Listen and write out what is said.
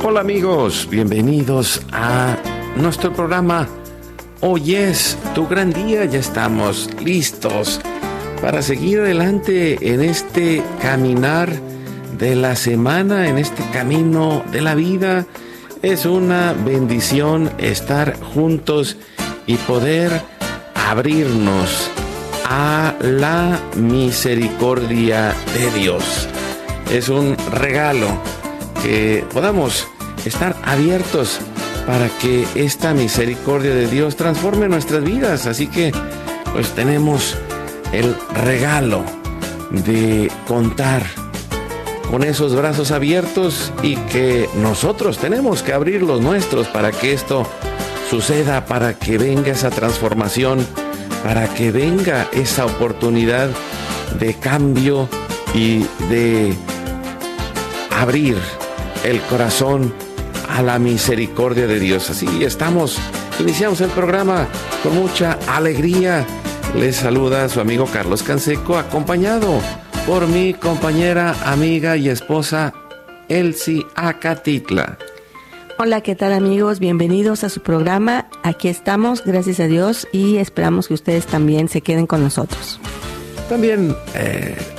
Hola amigos, bienvenidos a nuestro programa Hoy es tu gran día. Ya estamos listos para seguir adelante en este caminar de la semana, en este camino de la vida. Es una bendición estar juntos y poder abrirnos a la misericordia de Dios. Es un regalo que podamos estar abiertos para que esta misericordia de Dios transforme nuestras vidas. Así que pues tenemos el regalo de contar con esos brazos abiertos y que nosotros tenemos que abrir los nuestros para que esto suceda, para que venga esa transformación, para que venga esa oportunidad de cambio y de abrir el corazón a la misericordia de Dios. Así iniciamos el programa con mucha alegría. Les saluda su amigo Carlos Canseco, acompañado por mi compañera, amiga y esposa Elsie Acatitla. Hola, ¿qué tal amigos? Bienvenidos a su programa. Aquí estamos, gracias a Dios, y esperamos que ustedes también se queden con nosotros. También